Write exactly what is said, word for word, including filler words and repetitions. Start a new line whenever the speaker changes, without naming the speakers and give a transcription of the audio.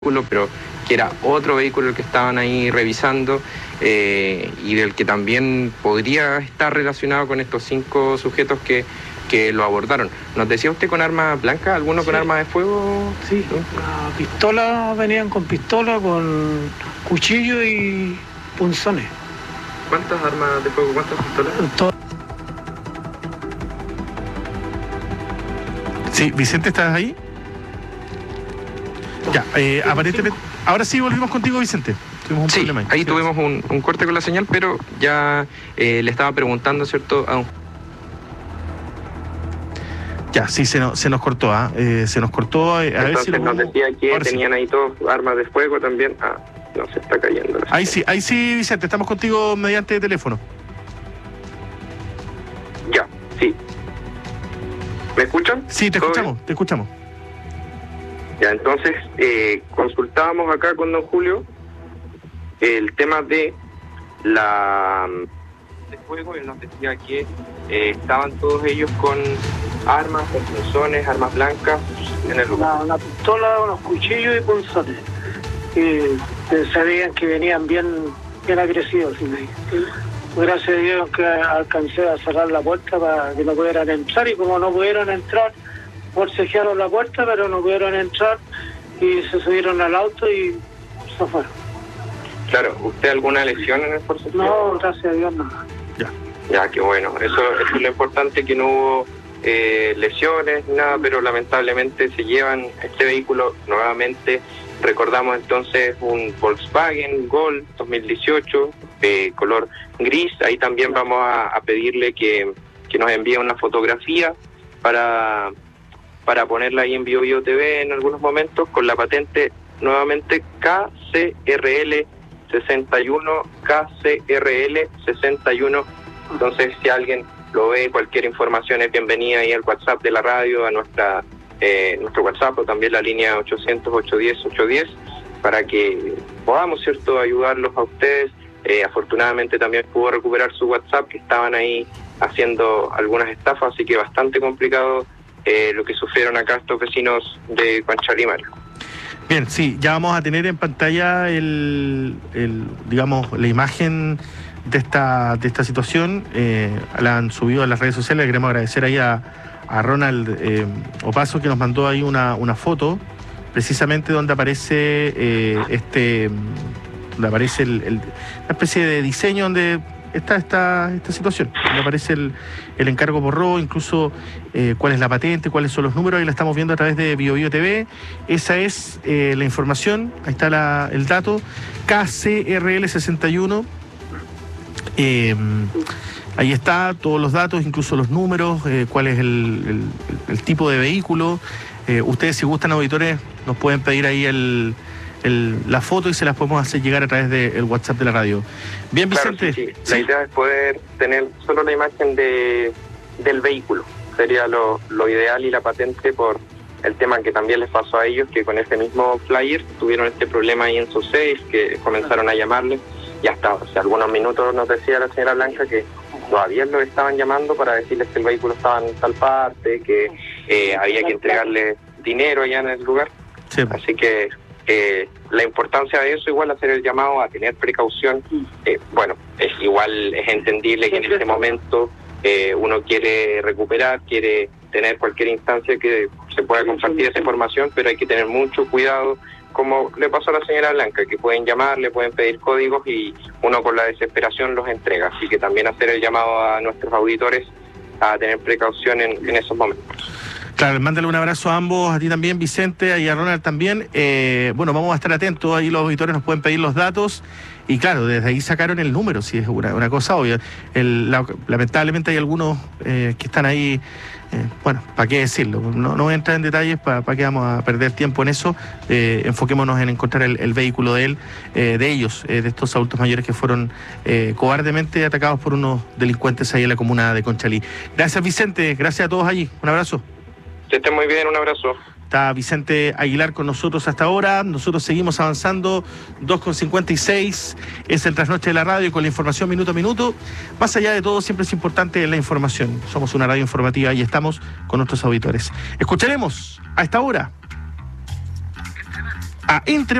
pero que era otro vehículo el que estaban ahí revisando eh, y del que también podría estar relacionado con estos cinco sujetos que, que lo abordaron. ¿Nos decía usted con armas blancas? ¿Alguno sí. con armas de fuego?
Sí, ¿no? Una pistola, venían con pistola, con cuchillo y punzones.
¿Cuántas armas de fuego? ¿Cuántas pistolas?
Todo.
Sí, Vicente, ¿estás ahí? Ya, eh, aparentemente... Ahora sí volvimos contigo, Vicente.
Tuvimos un sí, problema ahí, ahí sí, tuvimos un, un corte con la señal, pero ya eh, le estaba preguntando, ¿cierto? A un...
Ya, sí, se nos, se nos cortó, ¿ah? ¿eh? Se nos cortó. Eh, a
Entonces
ver si
nos
lo...
decía que
Ahora
tenían
sí.
ahí todos armas de fuego también. Ah, no, se está cayendo.
Ahí sí, ahí sí, Vicente, estamos contigo mediante teléfono.
Ya, sí. ¿Me escuchan?
Sí, te escuchamos, bien? te escuchamos.
Ya, entonces, eh, consultábamos acá con don Julio el tema de la de fuego. Él nos decía que eh, estaban todos ellos con armas, con punzones, armas blancas en el lugar.
Una, una pistola, unos cuchillos y punzones. Y se veían que venían bien, bien agresivos. Y gracias a Dios que alcancé a cerrar la puerta para que no pudieran entrar, y como no pudieron entrar, forcejearon la puerta, pero no pudieron entrar y se subieron al auto y se fueron.
Claro, ¿usted alguna lesión en el forcejeo?
No, gracias a Dios no.
Ya, ya, qué bueno. Eso, eso es lo importante, que no hubo eh, lesiones, nada, pero lamentablemente se llevan este vehículo nuevamente. Recordamos entonces un Volkswagen Gol dos mil dieciocho, de color gris. Ahí también vamos a, a pedirle que, que nos envíe una fotografía para... para ponerla ahí en Bio Bio T V en algunos momentos, con la patente nuevamente K C R L sesenta y uno, K C R L sesenta y uno. Entonces, si alguien lo ve, cualquier información es bienvenida ahí al WhatsApp de la radio, a nuestra eh, nuestro WhatsApp, o también la línea ochocientos, ochocientos diez, ochocientos diez, para que podamos, ¿cierto?, ayudarlos a ustedes. Eh, afortunadamente también pudo recuperar su WhatsApp, que estaban ahí haciendo algunas estafas, así que bastante complicado Eh, lo que sufrieron acá estos vecinos de Conchalí, Mario.
Bien, sí, ya vamos a tener en pantalla el, el digamos, la imagen de esta de esta situación. Eh, la han subido a las redes sociales. Queremos agradecer ahí a, a Ronald eh, Opaso, que nos mandó ahí una, una foto, precisamente donde aparece eh, este donde aparece el, el, una especie de diseño donde Esta, esta, esta situación, donde aparece el, el encargo por robo, incluso eh, cuál es la patente, cuáles son los números. Ahí la estamos viendo a través de Bio Bio T V. Esa es eh, la información, ahí está la, el dato, K C R L sesenta y uno. Eh, ahí está, todos los datos, incluso los números, eh, cuál es el, el, el tipo de vehículo. Eh, ustedes, si gustan, auditores, nos pueden pedir ahí el... El, la foto y se las podemos hacer llegar a través del WhatsApp de la radio. Bien, Vicente.
Claro, sí, sí. La ¿Sí? idea es poder tener solo la imagen de del vehículo. Sería lo, lo ideal, y la patente, por el tema que también les pasó a ellos, que con ese mismo flyer tuvieron este problema ahí en su safe, que comenzaron a llamarle, y hasta hace algunos minutos nos decía la señora Blanca que todavía lo estaban llamando para decirles que el vehículo estaba en tal parte, que eh, había que entregarle dinero allá en el lugar. Sí. Así que Eh, la importancia de eso, igual hacer el llamado a tener precaución. Eh, bueno, es igual, es entendible que en este momento eh, uno quiere recuperar, quiere tener cualquier instancia que se pueda compartir esa información, pero hay que tener mucho cuidado, como le pasó a la señora Blanca, que pueden llamar, le pueden pedir códigos y uno con la desesperación los entrega. Así que también hacer el llamado a nuestros auditores a tener precaución en, en esos momentos.
Claro, mándale un abrazo a ambos, a ti también, Vicente, y a Ronald también. Eh, bueno, vamos a estar atentos, ahí los auditores nos pueden pedir los datos, y claro, desde ahí sacaron el número, si es una, una cosa obvia. El, la, lamentablemente hay algunos eh, que están ahí, eh, bueno, ¿para qué decirlo? No, no voy a entrar en detalles, ¿para pa qué vamos a perder tiempo en eso? Eh, enfoquémonos en encontrar el, el vehículo de él, eh, de ellos, eh, de estos adultos mayores que fueron eh, cobardemente atacados por unos delincuentes ahí en la comuna de Conchalí. Gracias, Vicente, gracias a todos allí, un abrazo.
Que estén muy bien, un abrazo.
Está Vicente Aguilar con nosotros hasta ahora. Nosotros seguimos avanzando. dos con cincuenta y seis es el trasnoche de la radio, con la información minuto a minuto. Más allá de todo, siempre es importante la información. Somos una radio informativa y estamos con nuestros auditores. Escucharemos a esta hora a Entre